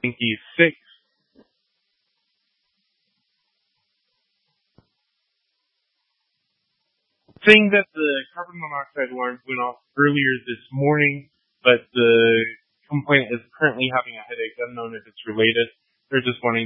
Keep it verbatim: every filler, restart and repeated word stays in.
twenty-six. Saying that the carbon monoxide alarms went off earlier this morning, but the complainant is currently having a headache, unknown if it's related. They're just wanting